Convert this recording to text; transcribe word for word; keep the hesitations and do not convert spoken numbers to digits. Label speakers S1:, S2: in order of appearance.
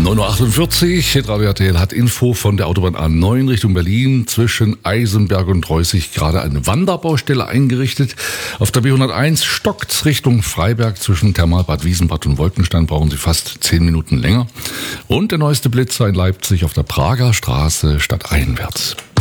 S1: neun Uhr achtundvierzig, Radio R T L hat Info von der Autobahn A neun Richtung Berlin. Zwischen Eisenberg und Reußig gerade eine Wanderbaustelle eingerichtet. Auf der B hunderteins stockt's Richtung Freiberg. Zwischen Thermalbad Wiesenbad und Wolkenstein brauchen Sie fast zehn Minuten länger. Und der neueste Blitzer in Leipzig auf der Prager Straße stadteinwärts.